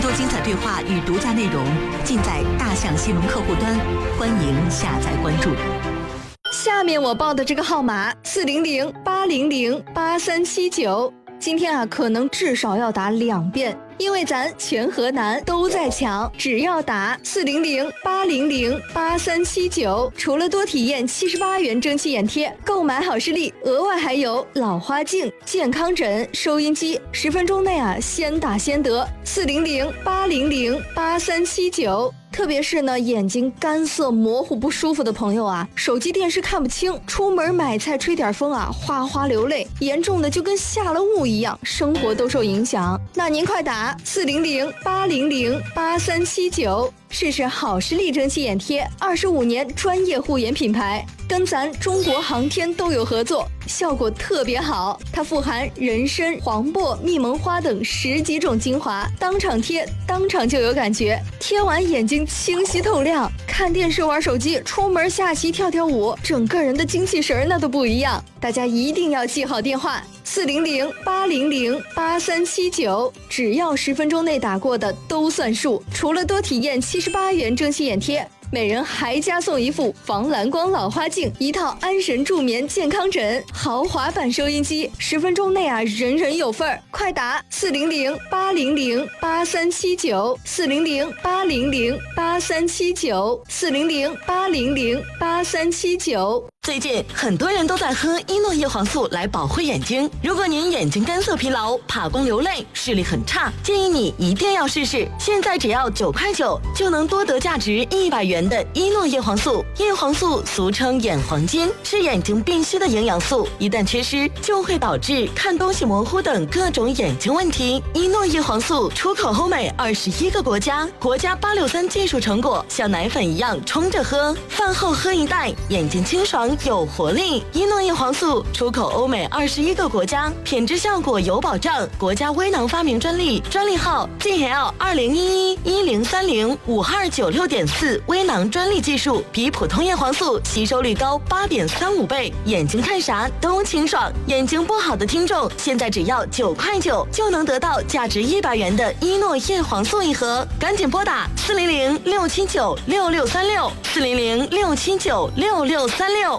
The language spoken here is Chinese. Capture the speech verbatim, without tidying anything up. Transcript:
多精彩对话与独家内容尽在大象新闻客户端，欢迎下载关注。 下面我报的这个号码四零零八零零八三七九，今天啊可能至少要打两遍，因为咱全河南都在抢，只要打四零零八零零八三七九，除了多体验七十八元蒸汽眼贴，购买好视力额外还有老花镜、健康枕、收音机，十分钟内啊先打先得。四零零八零零八三七九。特别是呢，眼睛干涩模糊不舒服的朋友啊，手机电视看不清，出门买菜吹点风啊，哗哗流泪，严重的就跟下了雾一样，生活都受影响。那您快打四零零八零零八三七九，试试好视力蒸汽眼贴，二十五年专业护眼品牌，跟咱中国航天都有合作，效果特别好。它富含人参、黄柏、蜜蒙花等十几种精华，当场贴，当场就有感觉，贴完眼睛清晰透亮，看电视玩手机，出门下棋跳跳舞，整个人的精气神那都不一样。大家一定要记好电话四零零八零零八三七九，只要十分钟内打过的都算数。除了多体验七十八元蒸汽眼贴，每人还加送一副防蓝光老花镜，一套安神助眠健康枕，豪华版收音机，十分钟内啊人人有份儿。快打四零零八零零八三七九，四零零八零零八三七九，四零零八零零八三七九。 最近很多人都在喝伊诺叶黄素来保护眼睛，如果您眼睛干涩疲劳、怕光流泪、视力很差，建议你一定要试试。现在只要九块九就能多得价值一百元的伊诺叶黄素。叶黄素俗称眼黄金，是眼睛必需的营养素，一旦缺失就会导致看东西模糊等各种眼睛问题。伊诺叶黄素出口欧美二十一个国家，国家八六三技术成果，像奶粉一样冲着喝，饭后喝一袋，眼睛清爽有活力。伊诺叶黄素出口欧美二十一个国家，品质效果有保障，国家微囊发明专利，专利号 G L 二零一一一零三零五二九六点四，微囊专利技术，比普通叶黄素吸收率高八点三五倍，眼睛看啥都清爽。眼睛不好的听众，现在只要九块九就能得到价值一百元的伊诺叶黄素一盒，赶紧拨打四零零六七九六六三六四零零六七九六六三六。